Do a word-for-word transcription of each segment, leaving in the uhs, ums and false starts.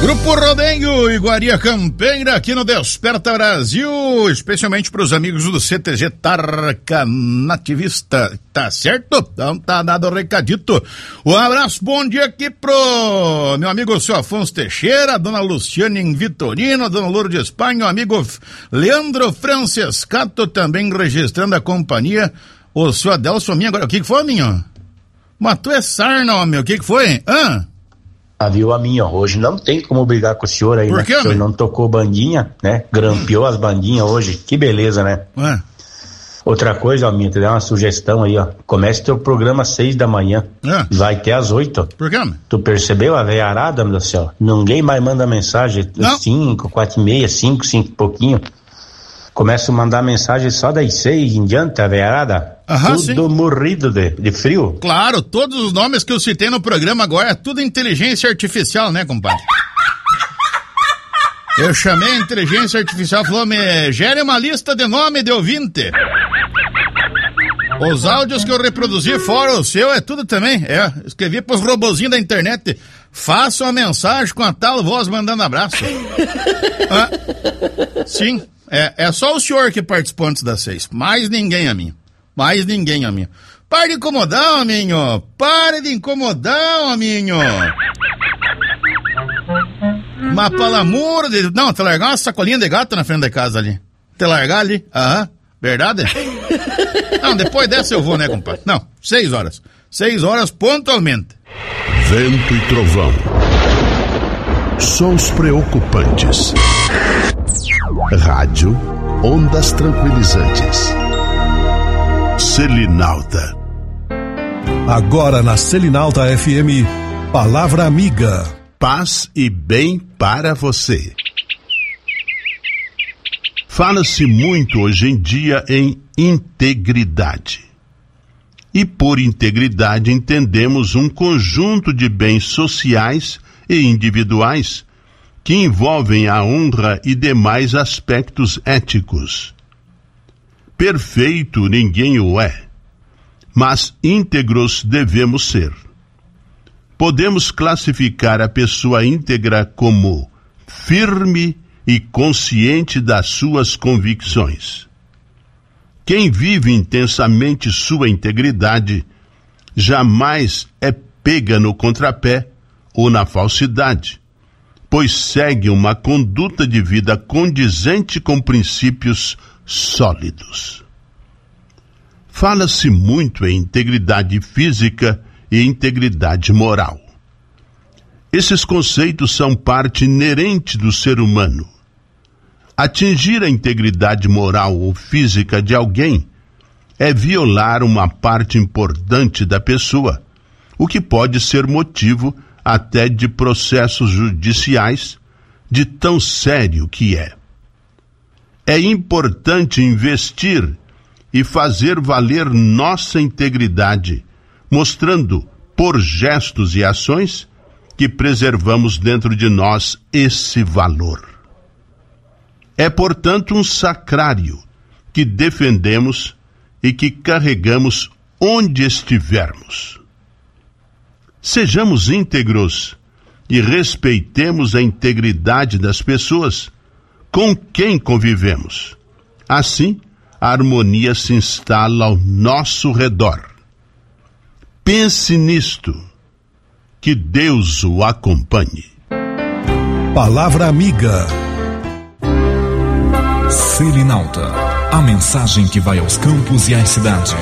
Grupo Rodeio Iguaria Campeira aqui no Desperta Brasil, especialmente para os amigos do C T G Tarca Nativista, tá certo? Então tá dado o recadito. Um abraço, bom dia aqui pro meu amigo seu Afonso Teixeira, dona Luciane em Vitorino, dona Lourdes Espanha, o amigo Leandro Francescato também registrando a companhia, o seu Adelson Minha. Agora, o que que foi, minha? Mas tu é sarna, homem, o que que foi? Hã? Ah, viu, a minha, hoje não tem como brigar com o senhor aí, Por né? quê, O senhor não tocou bandinha, né? Grampeou as bandinhas hoje, que beleza, né? Ué. Outra coisa, ó, minha, te dá uma sugestão aí, ó. Comece teu programa às seis da manhã. É. Vai até às oito. Por quê, homem? Tu percebeu a veiarada, meu céu? Ninguém mais manda mensagem Não. cinco, quatro e meia, cinco, cinco e pouquinho. Começa a mandar mensagem só das seis em diante, a veiarada. Aham, Tudo sim. morrido de, de frio. Claro, todos os nomes que eu citei no programa agora é tudo inteligência artificial, né, compadre? Eu chamei a inteligência artificial, falou, me gere uma lista de nome de ouvinte. Os áudios que eu reproduzi fora o seu é tudo também, é, escrevi pros robozinhos da internet, faça uma mensagem com a tal voz mandando abraço. Ah, sim, é, é só o senhor que participou antes das seis, mais ninguém a mim. Mais ninguém, aminho. Pare de incomodar, aminho. Pare de incomodar, aminho. Mas pelo amor de Deus. Não, te largar uma sacolinha de gato na frente da casa ali. Te largar ali. Aham. Verdade? Não, depois dessa eu vou, né, compadre? Não, seis horas. Seis horas pontualmente. Vento e trovão. Sons preocupantes. Rádio, ondas tranquilizantes. Selinalta. Agora na Selinalta F M, Palavra Amiga. Paz e bem para você. Fala-se muito hoje em dia em integridade. E por integridade entendemos um conjunto de bens sociais e individuais que envolvem a honra e demais aspectos éticos. Perfeito ninguém o é, mas íntegros devemos ser. Podemos classificar a pessoa íntegra como firme e consciente das suas convicções. Quem vive intensamente sua integridade jamais é pega no contrapé ou na falsidade, pois segue uma conduta de vida condizente com princípios sólidos. Fala-se muito em integridade física e integridade moral. Esses conceitos são parte inerente do ser humano. Atingir a integridade moral ou física de alguém é violar uma parte importante da pessoa, o que pode ser motivo até de processos judiciais, de tão sério que é. É importante investir e fazer valer nossa integridade, mostrando, por gestos e ações, que preservamos dentro de nós esse valor. É, portanto, um sacrário que defendemos e que carregamos onde estivermos. Sejamos íntegros e respeitemos a integridade das pessoas com quem convivemos. Assim, a harmonia se instala ao nosso redor. Pense nisto. Que Deus o acompanhe. Palavra Amiga. Selinalta. A mensagem que vai aos campos e às cidades.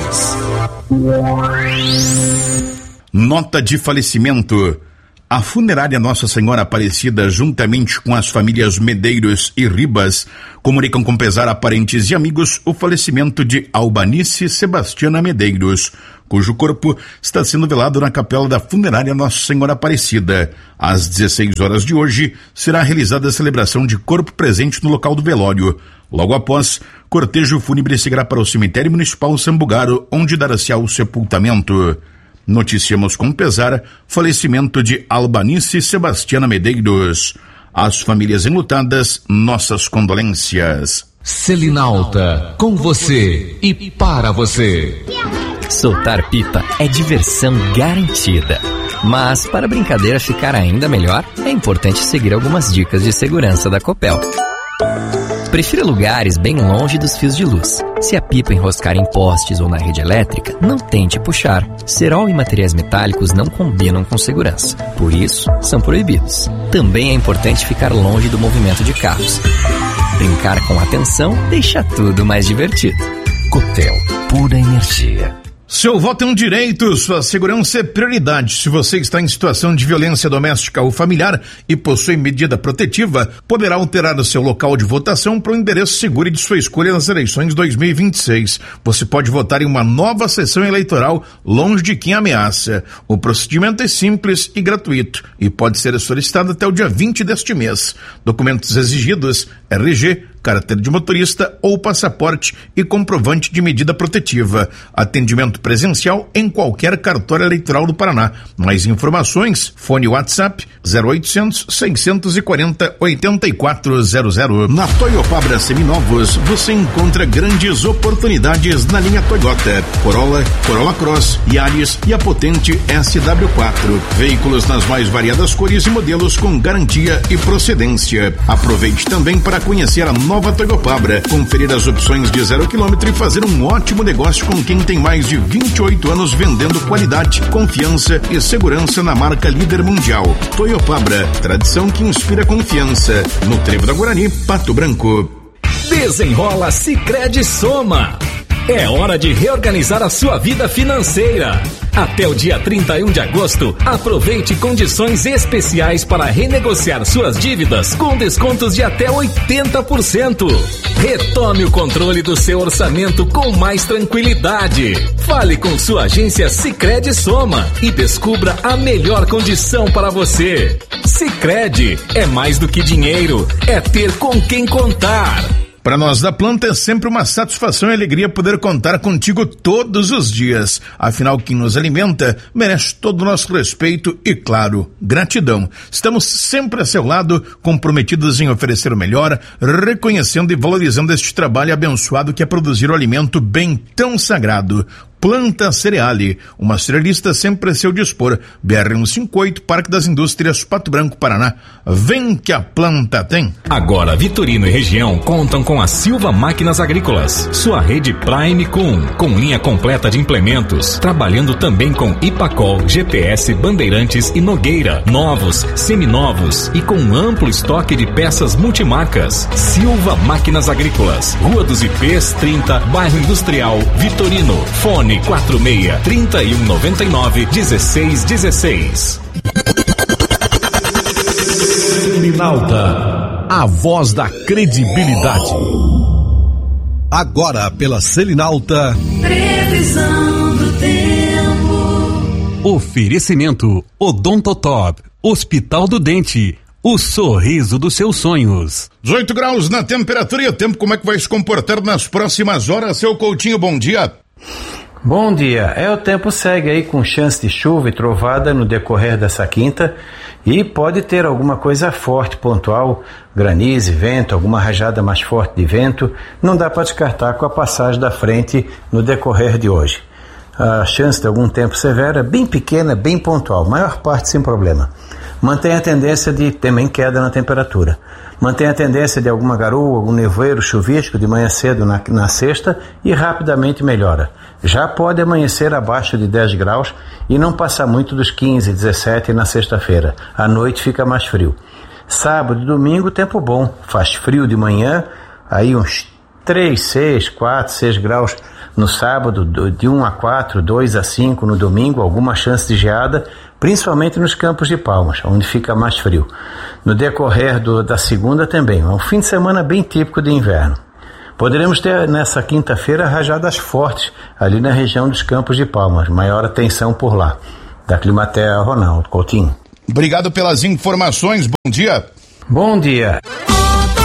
Nota de falecimento. A funerária Nossa Senhora Aparecida, juntamente com as famílias Medeiros e Ribas, comunicam com pesar a parentes e amigos o falecimento de Albanice Sebastiana Medeiros, cujo corpo está sendo velado na capela da funerária Nossa Senhora Aparecida. Às dezesseis horas de hoje, será realizada a celebração de corpo presente no local do velório. Logo após, cortejo fúnebre seguirá para o cemitério municipal Sambugaro, onde dará-se ao sepultamento. Noticiamos com pesar falecimento de Albanice Sebastiana Medeiros. Às famílias enlutadas, nossas condolências. Selinalta, com você e para você. Soltar pipa é diversão garantida. Mas, para a brincadeira ficar ainda melhor, é importante seguir algumas dicas de segurança da Copel. Prefira lugares bem longe dos fios de luz. Se a pipa enroscar em postes ou na rede elétrica, não tente puxar. Cerol e materiais metálicos não combinam com segurança. Por isso, são proibidos. Também é importante ficar longe do movimento de carros. Brincar com atenção deixa tudo mais divertido. Copel, pura energia. Seu voto é um direito, sua segurança é prioridade. Se você está em situação de violência doméstica ou familiar e possui medida protetiva, poderá alterar o seu local de votação para o endereço seguro de sua escolha nas eleições dois mil e vinte e seis. Você pode votar em uma nova sessão eleitoral longe de quem ameaça. O procedimento é simples e gratuito e pode ser solicitado até o dia vinte deste mês. Documentos exigidos: R G, carteira de motorista ou passaporte e comprovante de medida protetiva. Atendimento presencial em qualquer cartório eleitoral do Paraná. Mais informações, fone WhatsApp zero oitocentos, seiscentos e quarenta, oitenta e quatro zero zero. Na Toyopabra Seminovos, você encontra grandes oportunidades na linha Toyota, Corolla, Corolla Cross, Yaris e a potente S W quatro. Veículos nas mais variadas cores e modelos com garantia e procedência. Aproveite também para conhecer a nova Toyopabra, conferir as opções de zero quilômetro e fazer um ótimo negócio com quem tem mais de vinte e oito anos vendendo qualidade, confiança e segurança na marca líder mundial. Toyopabra, tradição que inspira confiança. No Trevo da Guarani, Pato Branco. Desenrola Sicredi Soma. É hora de reorganizar a sua vida financeira. Até o dia trinta e um de agosto, aproveite condições especiais para renegociar suas dívidas com descontos de até oitenta por cento. Retome o controle do seu orçamento com mais tranquilidade. Fale com sua agência Sicredi Soma e descubra a melhor condição para você. Sicredi é mais do que dinheiro, é ter com quem contar. Para nós da planta é sempre uma satisfação e alegria poder contar contigo todos os dias. Afinal, quem nos alimenta merece todo o nosso respeito e, claro, gratidão. Estamos sempre a seu lado, comprometidos em oferecer o melhor, reconhecendo e valorizando este trabalho abençoado que é produzir o alimento bem tão sagrado. Planta Cereale, uma cerealista sempre a seu dispor. B R cento e cinquenta e oito, Parque das Indústrias, Pato Branco, Paraná. Vem que a planta tem. Agora, Vitorino e região contam com a Silva Máquinas Agrícolas, sua rede Prime Com, com linha completa de implementos, trabalhando também com Ipacol, G P S, Bandeirantes e Nogueira, novos, seminovos e com amplo estoque de peças multimarcas. Silva Máquinas Agrícolas, Rua dos Ipês trinta, Bairro Industrial, Vitorino. Fone quatro seis, trinta e um, noventa e nove, dezesseis, dezesseis. Selinalta, a voz da credibilidade. Agora pela Selinalta. Previsão do tempo. Oferecimento Odontotop, Hospital do Dente. O sorriso dos seus sonhos. dezoito graus na temperatura e o tempo, como é que vai se comportar nas próximas horas? Seu Coutinho, bom dia. Bom dia. É, o tempo segue aí com chance de chuva e trovada no decorrer dessa quinta e pode ter alguma coisa forte, pontual, granizo e vento, alguma rajada mais forte de vento. Não dá para descartar com a passagem da frente no decorrer de hoje. A chance de algum tempo severo é bem pequena, bem pontual, maior parte sem problema. Mantém a tendência de também queda na temperatura. Mantém a tendência de alguma garoa, algum nevoeiro chuvisco de manhã cedo na, na sexta e rapidamente melhora. Já pode amanhecer abaixo de dez graus e não passar muito dos quinze, dezessete na sexta-feira. À noite fica mais frio. Sábado e domingo, tempo bom. Faz frio de manhã, aí uns três, seis, quatro, seis graus no sábado, de um a quatro, dois a cinco no domingo, alguma chance de geada, principalmente nos Campos de Palmas, onde fica mais frio. No decorrer do, da segunda também, é um fim de semana bem típico de inverno. Poderemos ter nessa quinta-feira rajadas fortes ali na região dos Campos de Palmas, maior atenção por lá. Da Climatea, Ronaldo Coutinho. Obrigado pelas informações, bom dia. Bom dia.